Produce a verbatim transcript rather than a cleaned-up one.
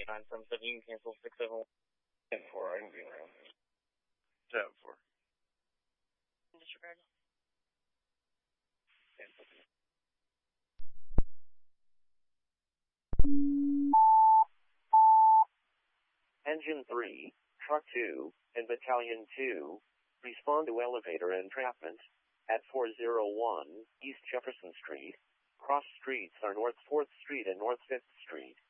nine seven seven, you can cancel six seven one. ten four, I can be around. ten four. Disregard. Engine three, Truck two, and Battalion two, respond to elevator entrapment at four oh one East Jefferson Street. Cross streets are North fourth Street and North fifth Street.